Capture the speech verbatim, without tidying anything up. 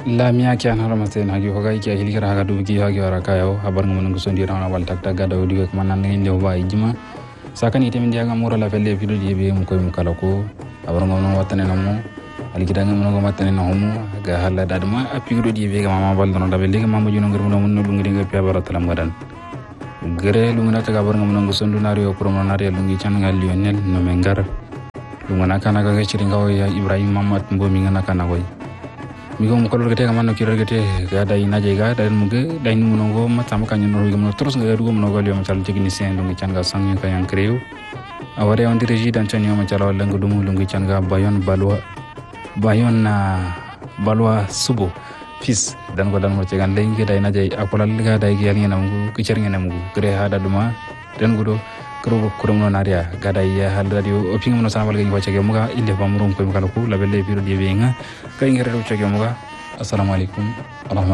la miya kyan haramaten hagi hoga ki ahili kara haga dugi hagi waraka yo habar ngam ngu sondi rana wal tak tak gada odi ko manan ngin le ba ijima sakani itemin dia ngamura la felle video di be mu koy mu kala ko habar ngam watane namo ali kidanga mo ngam watane na homu ga halla dadma apigo di be ga mama bal don da be lega mama juno ngir mo mun lu ngir ngir pe bara talam gadan gere lu ngana ta habar ngam ngu sondu nari o promo nari lu ngi chan ngal lionel no mengar lu ngana kana ga chiringa o ya ibrahim mamad mbomi ngana kana koy mi go mo kolor gete gamano kiro gete ga dai na jega dan muge dai nu nongo matam kanyo no go mo terus ga rugo mo go lio matal technicien do ngi canga sang ka yang kreu aware on diriji dan chanyo ma chala wala ngo dumu lungi canga bayon balwa bayon na balwa subo fis dan go dan mo cegan dai ngi dai na jai akolal ga dai gi yalngi namu ku cer ngi namu gre hada duma dan go do kuro kurum no naria gada ya hal radio oping no sanawal gi wacha ge muga inde bamurum ko kala ko labelle biro di benga kay ngere wacha ge muga assalamu alaikum